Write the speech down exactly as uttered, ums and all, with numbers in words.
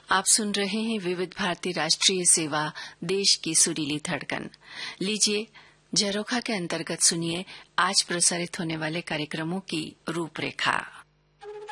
आप सुन रहे हैं विविध भारती राष्ट्रीय सेवा, देश की सुरीली धड़कन। लीजिए झरोखा के अंतर्गत सुनिए आज प्रसारित होने वाले कार्यक्रमों की रूपरेखा।